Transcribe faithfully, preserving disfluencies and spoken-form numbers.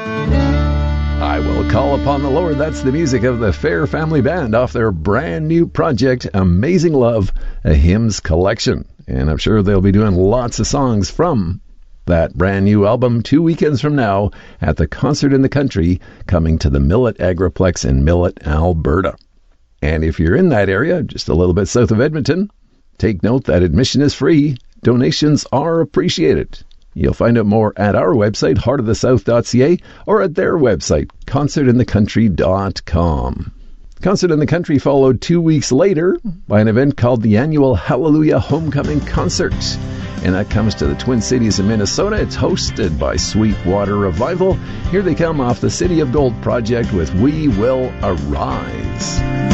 I Will Call Upon the Lord. That's the music of the Fair Family Band off their brand new project, Amazing Love, a hymns collection. And I'm sure they'll be doing lots of songs from that brand new album two weekends from now at the Concert in the Country, coming to the Millet Agriplex in Millet, Alberta. And if you're in that area, just a little bit south of Edmonton, take note that admission is free. Donations are appreciated. You'll find out more at our website, heart of the south dot c a, or at their website, concert in the country dot com. Concert in the Country followed two weeks later by an event called the annual Hallelujah Homecoming Concert. And that comes to the Twin Cities in Minnesota. It's hosted by Sweetwater Revival. Here they come off the City of Gold project with We Will Arise.